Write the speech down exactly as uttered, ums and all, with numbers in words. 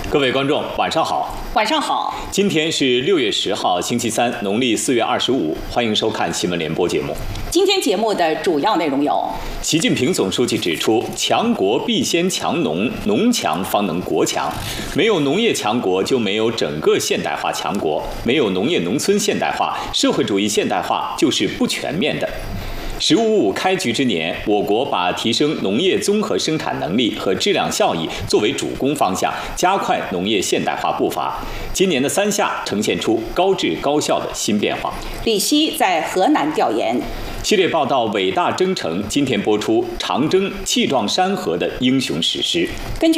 各位观众，晚上好。 晚上好。 今天是六月十号，星期三，农历四月二十五。欢迎收看新闻联播节目。 今天节目的主要内容有： 习近平总书记指出，强国必先强农，农强方能国强。没有农业强国，就没有整个现代化强国；没有农业农村现代化，社会主义现代化就是不全面的。“十五五”开局之年，我国把提升农业综合生产能力和质量效益作为主攻方向，加快农业现代化步伐。今年的三下呈现出高质高效的新变化。 李希在河南调研。 系列报道《伟大征程》今天播出长征气壮山河的英雄史诗。 根据